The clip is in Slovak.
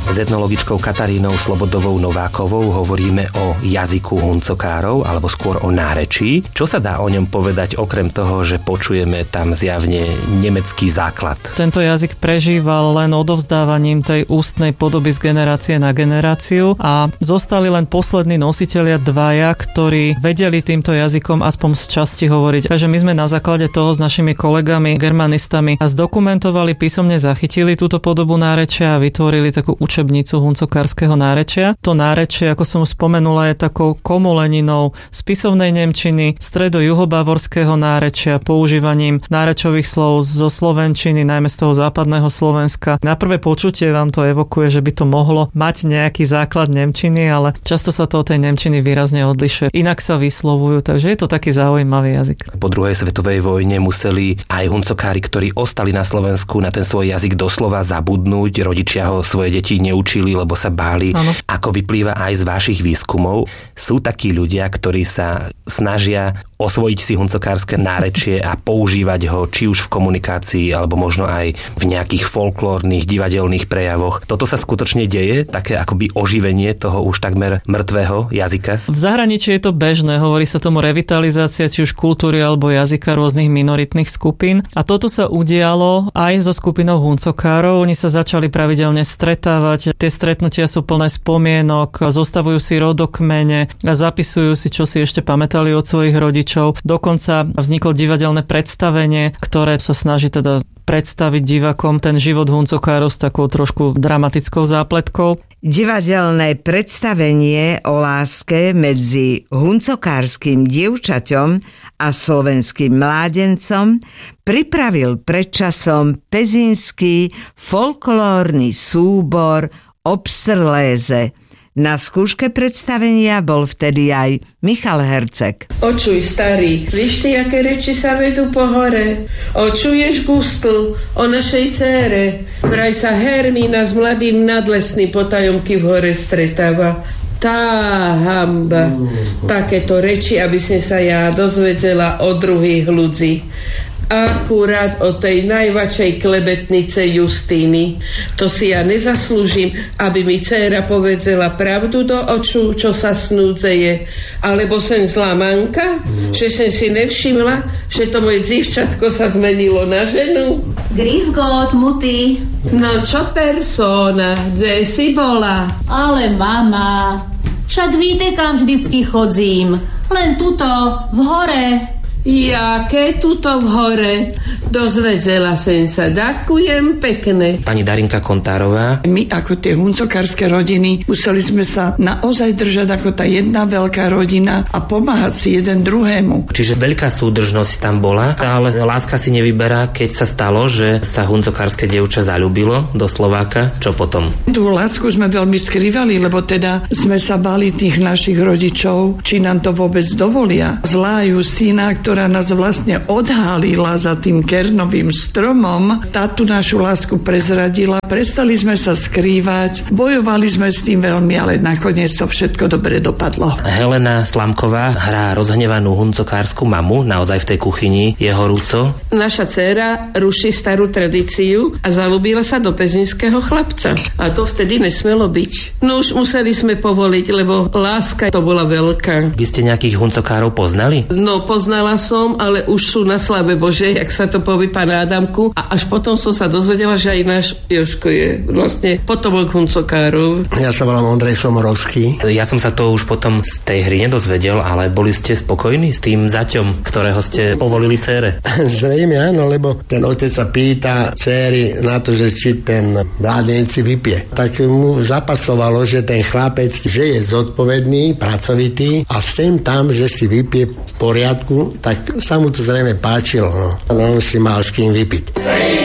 S etnologičkou Katarínou Slobodovou Novákovou hovoríme o jazyku huncokárov, alebo skôr o nárečí. Čo sa dá o ňom povedať okrem toho, že počujeme tam zjavne nemecký základ? Tento jazyk prežíval len odovzdávaním tej ústnej podoby z generácie na generáciu a zostali len poslední nositelia dvaja, ktorí vedeli týmto jazykom aspoň z časti hovoriť. Takže my sme na základe toho s našimi kolegami, germanistami zdokumentovali, písomne zachytili túto podobu nárečia a vytvorili takú učebnicu huncokárskeho nárečia. To nárečie, ako som spomenula, je takou komoleninou spisovnej nemčiny, stredo-juhobavorského nárečia, používaním nárečových slov zo slovenčiny, najmä z toho západného Slovenska. Na prvé počutie vám to evokuje, že by to mohlo mať nejaký základ nemčiny, ale často sa to od tej nemčiny výrazne odlišuje. Inak sa vyslovujú, takže je to taký zaujímavý jazyk. Po druhej svetovej vojne museli aj huncokári, ktorí ostali na Slovensku, na ten svoj jazyk doslova zabudnúť. Rodičia ho svoje deti neučili, lebo sa báli. Ano. Ako vyplýva aj z vašich výskumov, sú takí ľudia, ktorí sa snažia osvojiť si huncokárske nárečie a používať ho či už v komunikácii, alebo možno aj v nejakých folklórnych, divadelných prejavoch. Toto sa skutočne deje? Také akoby oživenie toho už takmer mŕtvého jazyka? V zahraničí je to bežné, hovorí sa tomu revitalizácia či už kultúry alebo jazyka rôznych minoritných skupín. A toto sa udialo aj so skupinou huncokárov. Oni sa začali pravidelne stretávať. Tie stretnutia sú plné spomienok, zostavujú si rodokmene a zapisujú si, čo si ešte pamätali od svojich rodičov. Dokonca vzniklo divadelné predstavenie, ktoré sa snaží teda predstaviť divákom ten život huncokárov s takou trošku dramatickou zápletkou. Divadelné predstavenie o láske medzi huncokárskym dievčaťom a slovenským mládencom pripravil predčasom pezínsky folklórny súbor Obstrléze. Na skúške predstavenia bol vtedy aj Michal Herceg. Očuj, starý, víš ty, aké reči sa vedú po hore? Očuješ, Gustl, o našej dcére? Vraj sa Hermína s mladým nadlesným potajomky v hore stretáva. Tá hamba. Takéto reči, aby som sa ja dozvedela o druhých ľudí. Akurát o tej najväčšej klebetnice Justíny. To si ja nezaslúžim, aby mi dcéra povedzela pravdu do očú, čo sa snúdzeje. Alebo som zlá manka, že som si nevšimla, že to moje dzivčatko sa zmenilo na ženu. Grüß Gott, muty. No čo persona, kde si bola? Ale mama, však víte, kam vždycky chodzím. Len tuto, v hore. Jaké tuto v hore? Dozvedela som sa. Ďakujem pekne. Pani Darinka Kontárová. My ako tie huncokárske rodiny museli sme sa naozaj držať ako tá jedna veľká rodina a pomáhať si jeden druhému. Čiže veľká súdržnosť tam bola, ale láska si nevyberá, keď sa stalo, že sa huncokárske dievča zaľúbilo do Slováka. Čo potom? Tú lásku sme veľmi skrývali, lebo teda sme sa báli tých našich rodičov, či nám to vôbec dovolia. Zlá Justína, ktorá nás vlastne odhalila za tým kernovým stromom, tátu našu lásku prezradila. Prestali sme sa skrývať, bojovali sme s tým veľmi, ale nakoniec to všetko dobre dopadlo. Helena Slamková hrá rozhnevanú huncokársku mamu, naozaj v tej kuchyni je horúco. Naša dcéra ruší starú tradíciu a zalúbila sa do pezinského chlapca. A to vtedy nesmelo byť. No už museli sme povoliť, lebo láska to bola veľká. Vy ste nejakých huncokárov poznali? No, poznala som, ale už sú na sláve Božej, jak sa to povie pán Adamku. A až potom som sa dozvedela, že aj náš Jožko je vlastne potomok huncokárov. Ja sa volám Ondrej Somorovský. Ja som sa to už potom z tej hry nedozvedel, ale boli ste spokojní s tým zaťom, ktorého ste povolili dcére? Zrejme áno, lebo ten otec sa pýta dcéry na to, že či ten mládenec si vypije. Tak mu zapasovalo, že ten chlapec, že je zodpovedný, pracovitý a s tým tam, že si vypije v poriadku, tak sa mu to zrejme páčilo. No. On si mal s kým vypiť.